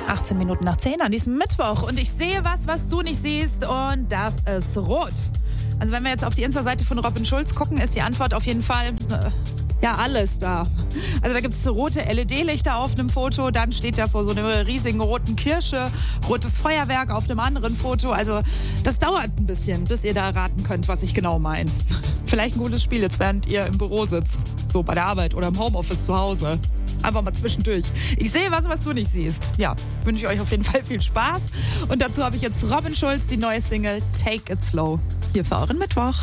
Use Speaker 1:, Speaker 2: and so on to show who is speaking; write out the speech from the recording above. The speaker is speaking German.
Speaker 1: 18 Minuten nach 10 an diesem Mittwoch und ich sehe was du nicht siehst und das ist rot. Also wenn wir jetzt auf die Insta-Seite von Robin Schulz gucken, ist die Antwort auf jeden Fall, alles da. Also da gibt es rote LED-Lichter auf einem Foto, dann steht er vor so einer riesigen roten Kirsche, rotes Feuerwerk auf einem anderen Foto. Also das dauert ein bisschen, bis ihr da erraten könnt, was ich genau meine. Vielleicht ein gutes Spiel jetzt, während ihr im Büro sitzt, so bei der Arbeit oder im Homeoffice zu Hause. Einfach mal zwischendurch. Ich sehe was du nicht siehst. Ja, wünsche ich euch auf jeden Fall viel Spaß. Und dazu habe ich jetzt Robin Schulz, die neue Single Take It Slow, hier für euren Mittwoch.